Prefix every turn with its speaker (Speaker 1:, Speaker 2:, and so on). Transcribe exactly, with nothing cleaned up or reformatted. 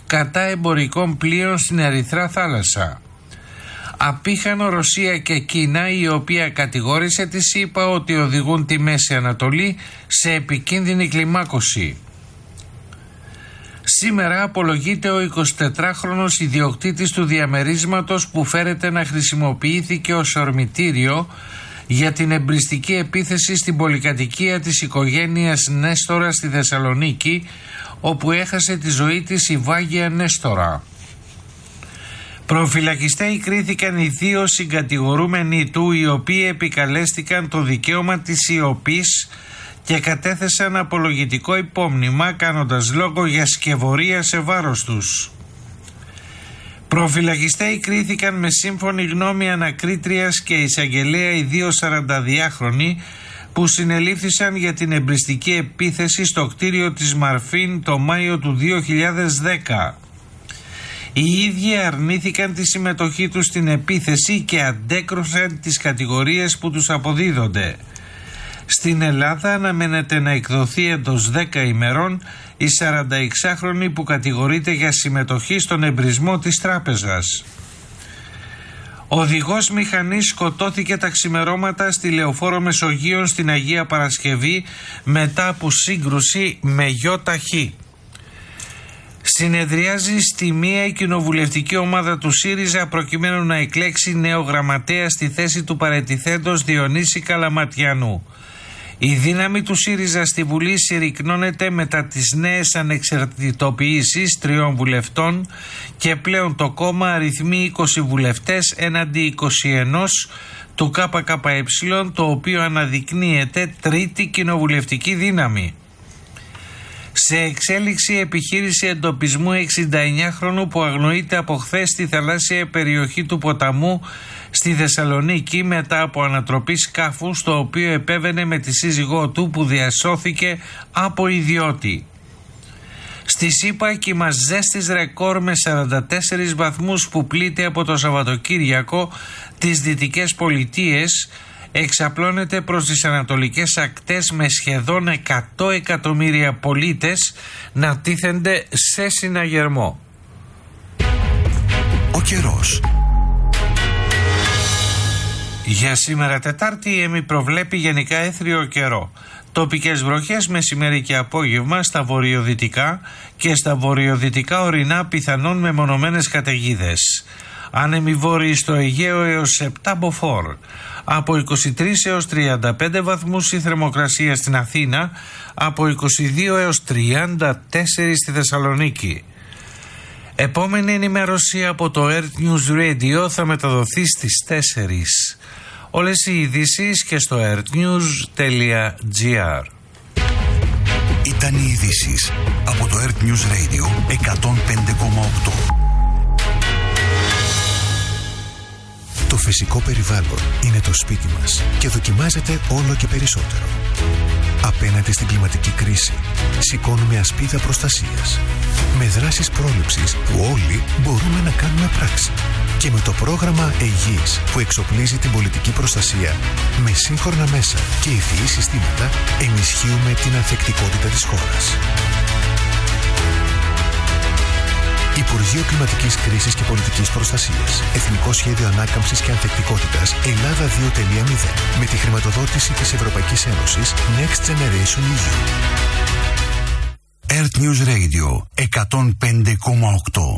Speaker 1: κατά εμπορικών πλοίων στην Ερυθρά θάλασσα. Απήχανο Ρωσία και Κίνα, η οποία κατηγόρησε τη ΣΥΠΑ ότι οδηγούν τη Μέση Ανατολή σε επικίνδυνη κλιμάκωση. Σήμερα απολογείται ο εικοσιτετράχρονος ιδιοκτήτης του διαμερίσματος που φέρεται να χρησιμοποιήθηκε ως ορμητήριο για την εμπριστική επίθεση στην πολυκατοικία της οικογένειας Νέστορα στη Θεσσαλονίκη, όπου έχασε τη ζωή της η Βάγια Νέστορα. Προφυλακιστέοι κρίθηκαν οι δύο συγκατηγορούμενοι του, οι οποίοι επικαλέστηκαν το δικαίωμα της σιωπής και κατέθεσαν απολογητικό υπόμνημα, κάνοντας λόγο για σκευωρία σε βάρος τους. Προφυλακιστέοι κρίθηκαν με σύμφωνη γνώμη ανακρίτριας και εισαγγελέα οι δύο σαρανταδυάχρονοι που συνελήφθησαν για την εμπριστική επίθεση στο κτίριο της Μαρφίν το Μάιο του δύο χιλιάδες δέκα. Οι ίδιοι αρνήθηκαν τη συμμετοχή τους στην επίθεση και αντέκρουσαν τις κατηγορίες που τους αποδίδονται. Στην Ελλάδα αναμένεται να εκδοθεί εντός δέκα ημερών η σαρανταεξάχρονη που κατηγορείται για συμμετοχή στον εμπρισμό της τράπεζας. Οδηγός μηχανής σκοτώθηκε τα ξημερώματα στη Λεωφόρο Μεσογείων στην Αγία Παρασκευή μετά από σύγκρουση με γιοταχή. Συνεδριάζει στη μία η κοινοβουλευτική ομάδα του ΣΥΡΙΖΑ προκειμένου να εκλέξει νέο γραμματέα στη θέση του παραιτηθέντος Διονύση Καλαματιανού. Η δύναμη του ΣΥΡΙΖΑ στη Βουλή συρρικνώνεται μετά τις νέες ανεξαρτητοποιήσεις τριών βουλευτών και πλέον το κόμμα αριθμεί είκοσι βουλευτές έναντι είκοσι ένα του ΚΚΕ, το οποίο αναδεικνύεται τρίτη κοινοβουλευτική δύναμη. Σε εξέλιξη επιχείρηση εντοπισμού εξηνταεννιάχρονου που αγνοείται από χθες στη θαλάσσια περιοχή του ποταμού στη Θεσσαλονίκη μετά από ανατροπή σκάφου στο οποίο επέβαινε με τη σύζυγό του που διασώθηκε από ιδιώτη. Στη ΣΥΠΑ κύμα ζέστης ρεκόρ με σαράντα τέσσερις βαθμούς που πλήττει από το Σαββατοκύριακο τις Δυτικές Πολιτείες εξαπλώνεται προς τις ανατολικές ακτές με σχεδόν εκατό εκατομμύρια πολίτες να τίθενται σε συναγερμό.
Speaker 2: Ο καιρός.
Speaker 1: Για σήμερα Τετάρτη η ΕΜΗ προβλέπει γενικά έθριο καιρό. Τοπικές βροχές μεσημέρι και απόγευμα στα βορειοδυτικά και στα βορειοδυτικά ορεινά πιθανόν μεμονωμένες καταιγίδες. Άνεμοι βόρειοι στο Αιγαίο έως επτά μποφόρ. Από είκοσι τρεις έως τριάντα πέντε βαθμούς η θερμοκρασία στην Αθήνα, από είκοσι δύο έως τριάντα τέσσερα στη Θεσσαλονίκη. Επόμενη ενημέρωση από το Earth News Radio θα μεταδοθεί στις τέσσερις. Όλες οι ειδήσεις και στο earthnews.gr.
Speaker 2: Ήταν οι ειδήσεις από το Earth News Radio εκατόν πέντε κόμμα οκτώ. Το φυσικό περιβάλλον είναι το σπίτι μας και δοκιμάζεται όλο και περισσότερο. Απέναντι στην κλιματική κρίση, σηκώνουμε ασπίδα προστασίας. Με δράσεις πρόληψης που όλοι μπορούμε να κάνουμε πράξη. Και με το πρόγραμμα Αιγής που εξοπλίζει την πολιτική προστασία με σύγχρονα μέσα και ευφυή συστήματα, ενισχύουμε την ανθεκτικότητα της χώρας. Υπουργείο Κλιματικής Κρίσης και Πολιτικής Προστασίας. Εθνικό Σχέδιο Ανάκαμψης και Ανθεκτικότητας Ελλάδα δύο τελεία μηδέν. Με τη χρηματοδότηση της Ευρωπαϊκής Ένωσης Next Generation ι γιου. Earth News Radio εκατόν πέντε κόμμα οκτώ.